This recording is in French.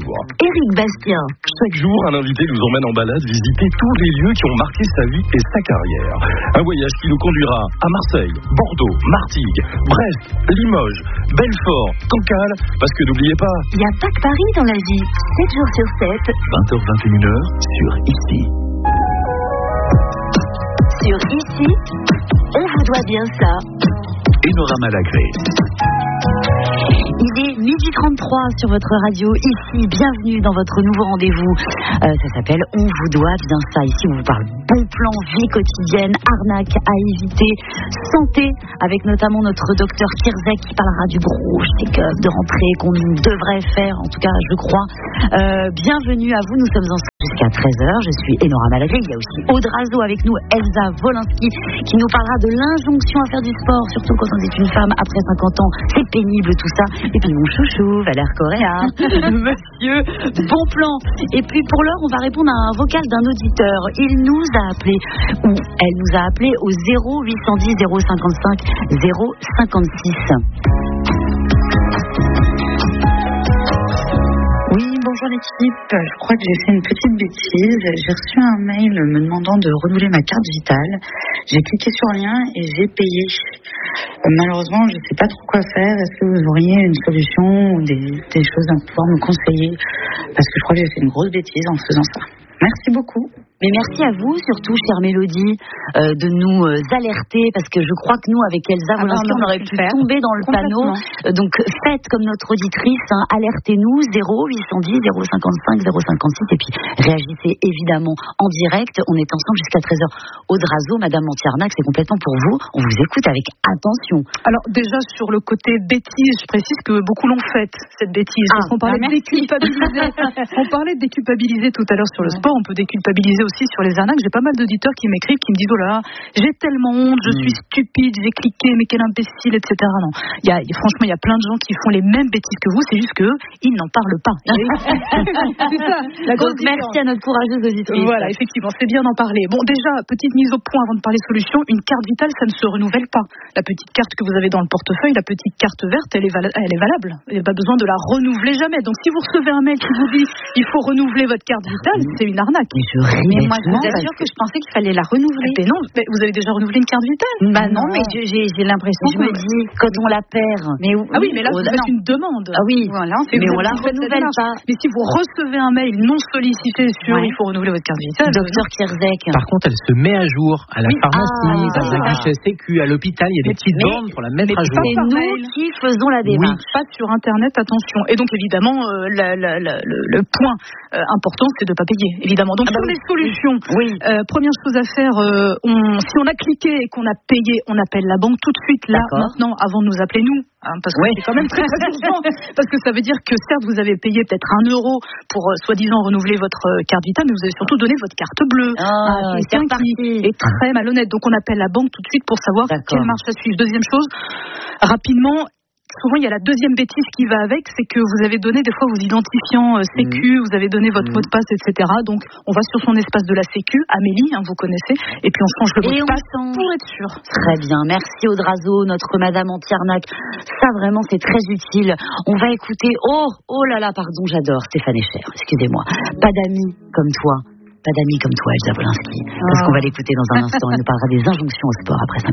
jour. Éric Bastien. Chaque jour, un invité nous emmène en balade visiter tous les lieux qui ont marqué sa vie et sa carrière. Un voyage qui nous conduira à Marseille, Bordeaux, Martigues, Brest, Limoges, Belfort, Cancale, parce que n'oubliez pas... Il n'y a pas que Paris dans la vie. 7 jours sur 7. 20h-21h sur Ici. Sur Ici, on vous doit bien ça. Enora Malagré. Il est 12h33 sur votre radio. Ici, bienvenue dans votre nouveau rendez-vous. Ça s'appelle On vous doit bien ça. Ici, on vous parle bon plan, vie quotidienne, arnaque à éviter, santé, avec notamment notre docteur Kirzek qui parlera du gros check-up de rentrée qu'on devrait faire, en tout cas, je crois. Bienvenue à vous. Nous sommes ensemble jusqu'à 13h. Je suis Enora Malagré. Il y a aussi Audrazo avec nous, Elsa Wolinski, qui nous parlera de l'injonction à faire du sport, surtout quand on est une femme après 50 ans. C'est pénible tout ça. Et puis mon chouchou, Valère Correa, monsieur, bon plan. Et puis pour l'heure, on va répondre à un vocal d'un auditeur. Il nous a appelé, ou elle nous a appelé au 0810 055 056. Oui, bonjour l'équipe. Je crois que j'ai fait une petite bêtise. J'ai reçu un mail me demandant de renouveler ma carte vitale. J'ai cliqué sur le lien et j'ai payé. Malheureusement, je ne sais pas trop quoi faire. Est-ce que vous auriez une solution ou des choses à pouvoir me conseiller? Parce que je crois que j'ai fait une grosse bêtise en faisant ça. Merci beaucoup. Mais merci à vous, surtout, chère Mélodie, de nous alerter, parce que je crois que nous, avec Elsa Wolinski, on aurait pu tomber dans le panneau. Donc, faites comme notre auditrice, alertez-nous, 0810 055 056, et puis réagissez évidemment en direct. On est ensemble jusqu'à 13h. Audrazo, Madame Montiarnac, c'est complètement pour vous. On vous écoute avec attention. Alors, déjà, sur le côté bêtise, je précise que beaucoup l'ont faite, cette bêtise. Parce qu'on parlait de déculpabiliser. On parlait de déculpabiliser tout à l'heure sur le sport. On peut déculpabiliser aussi sur les arnaques. J'ai pas mal d'auditeurs qui m'écrivent, qui me disent: oh là, j'ai tellement honte, je suis stupide, j'ai cliqué, mais quel imbécile, etc. Non, franchement, il y a plein de gens qui font les mêmes bêtises que vous, c'est juste qu'eux, ils n'en parlent pas. C'est ça. Donc, merci à notre courageuse auditrice. Voilà, effectivement, c'est bien d'en parler. Bon, déjà, petite mise au point avant de parler solution, une carte vitale, ça ne se renouvelle pas. La petite carte que vous avez dans le portefeuille, la petite carte verte, elle est valable. Il n'y a pas besoin de la renouveler jamais. Donc, si vous recevez un mail qui vous dit il faut renouveler votre carte vitale, c'est une arnaque. Mais moi, je vous assure que je pensais qu'il fallait la renouveler. Mais non, mais vous avez déjà renouvelé une carte vitale? Bah non, mais j'ai l'impression je me dis, quand on la perd. Mais oui, mais là, vous faites une demande. Ah oui, voilà, mais on la renouvelle pas. Mais si vous recevez un mail non sollicité sur il faut renouveler votre carte vitale. Docteur Kirzek. Par contre, elle se met à jour à la pharmacie, dans un guichet Sécu, à l'hôpital. Il y a des petites bornes pour la mettre à jour. C'est nous qui faisons la démarche. Oui, pas sur Internet, attention. Et donc, évidemment, le point important, c'est de ne pas payer, évidemment. Donc, sur les solutions, première chose à faire, si on a cliqué et qu'on a payé, on appelle la banque tout de suite, là, maintenant, avant de nous appeler nous. Parce que c'est quand même très urgent. Parce que ça veut dire que certes, vous avez payé peut-être 1 euro pour soi-disant renouveler votre carte vitale, mais vous avez surtout donné votre carte bleue. Quelqu'un qui est très malhonnête. Donc, on appelle la banque tout de suite pour savoir quelle marche à suivre. Deuxième chose, rapidement, souvent il y a la deuxième bêtise qui va avec, c'est que vous avez donné des fois vos identifiants Sécu, vous avez donné votre mot de passe, etc. Donc on va sur son espace de la Sécu, Amélie, vous connaissez, et puis on change le mot de passe pour être sûr. Très bien, merci Audrazo, notre Madame Montiarnac. Ça vraiment c'est très utile. On va écouter, oh là là, pardon, j'adore Stéphane Echer, excusez-moi. Pas d'amis comme toi, Elsa Wolinski. Parce qu'on va l'écouter dans un instant, elle nous parlera des injonctions au sport après 5.